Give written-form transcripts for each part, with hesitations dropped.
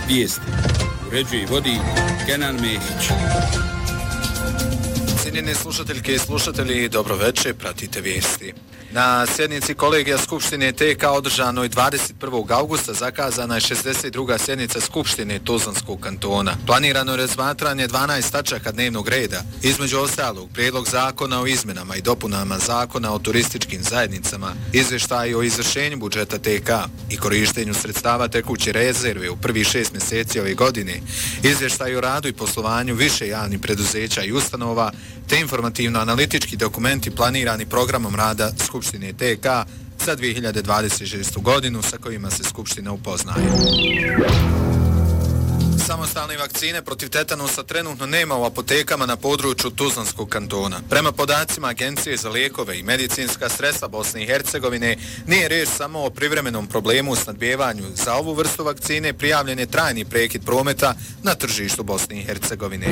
Vijesti. Uređuje i vodi Kenan Mehić. Cijenjene slušateljke i slušatelji, dobro večer, pratite vijesti. Na sjednici kolegija Skupštine TK održanoj 21. augusta zakazana je 62. sjednica Skupštine Tuzlanskog kantona. Planirano je razmatranje 12 tačaka dnevnog reda, između ostalog prijedlog zakona o izmenama i dopunama zakona o turističkim zajednicama, izvještaj o izvršenju budžeta TK i korištenju sredstava tekuće rezerve u prvih 6 mjeseci ove godine, izvještaj o radu i poslovanju više javnih preduzeća i ustanova, te informativno-analitički dokumenti planirani programom rada Skupštine TK za 2026. godinu sa kojima se Skupština upoznaje. Samostalne vakcine protiv tetanusa trenutno nema u apotekama na području Tuzlanskog kantona. Prema podacima Agencije za lijekove i medicinska sredstva Bosne i Hercegovine, nije riječ samo o privremenom problemu u snabdevanju. Za ovu vrstu vakcine prijavljen je trajni prekid prometa na tržištu Bosne i Hercegovine.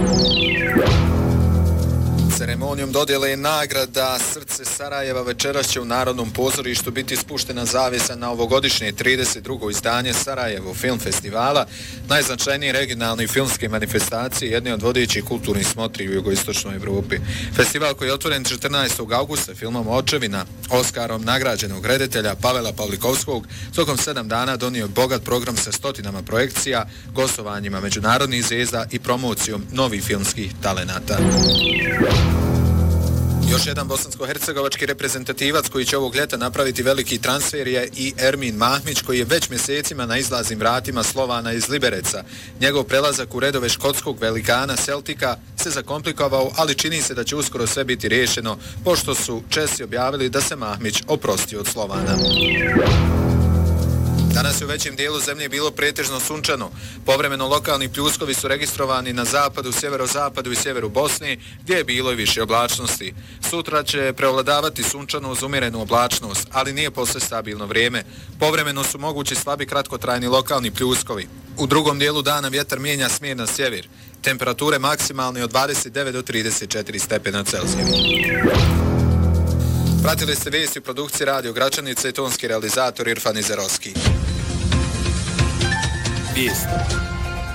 Ceremonijom dodjele nagrada Srce Sarajeva večeras će u Narodnom pozorištu biti spuštena zavjesa na ovogodišnje 32. izdanje Sarajevo film festivala, najznačajnije regionalne filmske manifestacije, jedne od vodećih kulturnih smotri u jugoistočnoj Evropi. Festival koji je otvoren 14. augusta filmom Očevina, Oskarom nagrađenog reditelja Pavela Pavlikovskog, tokom 7 dana donio bogat program sa stotinama projekcija, gostovanjima međunarodnih zvijezda i promocijom novih filmskih talenata. Još jedan bosansko-hercegovački reprezentativac koji će ovog ljeta napraviti veliki transfer je i Ermin Mahmić, koji je već mjesecima na izlaznim vratima Slovana iz Libereca. Njegov prelazak u redove škotskog velikana Celtica se zakomplikovao, ali čini se da će uskoro sve biti riješeno, pošto su Česi objavili da se Mahmić oprostio od Slovana. Danas je u većem dijelu zemlje bilo pretežno sunčano. Povremeno lokalni pljuskovi su registrovani na zapadu, sjeverozapadu i sjeveru Bosne, gdje je bilo i više oblačnosti. Sutra će prevladavati sunčano uz umjerenu oblačnost, ali nije posve stabilno vrijeme. Povremeno su mogući slabi kratkotrajni lokalni pljuskovi. U drugom dijelu dana vjetar mijenja smjer na sjever. Temperature maksimalne od 29 do 34 stepena Celzija. Pratili ste vijesti u produkciji Radio Gračanica i tonski realizator Irfan Izerovski. Vijesti.